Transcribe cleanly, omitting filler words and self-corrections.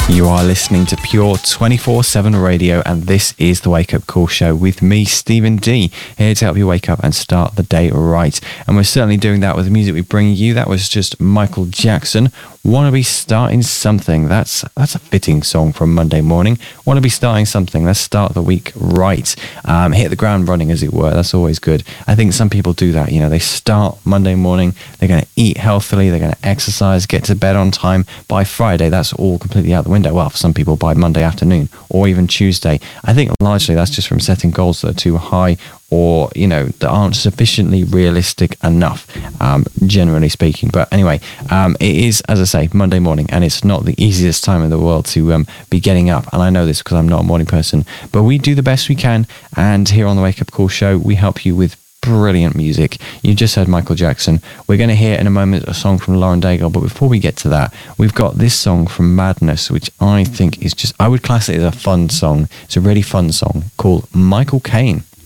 You are listening to Pure 24/7 Radio, and this is the Wake Up Call Show with me, Stephen D, here to help you wake up and start the day right. And we're certainly doing that with the music we bring you. That was just Michael Jackson, Wanna Be Starting Something. That's a fitting song for a Monday morning. Wanna be starting something. Let's start the week right. Hit the ground running, as it were. That's always good. I think some people do that. You know, they start Monday morning, they're going to eat healthily, they're going to exercise, get to bed on time. By Friday, that's all completely out the window. Well, for some people, by Monday afternoon or even Tuesday. I think largely that's just from setting goals that are too high, or, you know, that aren't sufficiently realistic enough, generally speaking. But anyway, it is, as I say, Monday morning, and it's not the easiest time in the world to be getting up. And I know this because I'm not a morning person, but we do the best we can. And here on the Wake Up Call Show, we help you with brilliant music. You just heard Michael Jackson. We're going to hear in a moment a song from Lauren Daigle, but before we get to that, we've got this song from Madness, which I think is just, I would class it as a fun song. It's a really fun song called Michael Caine.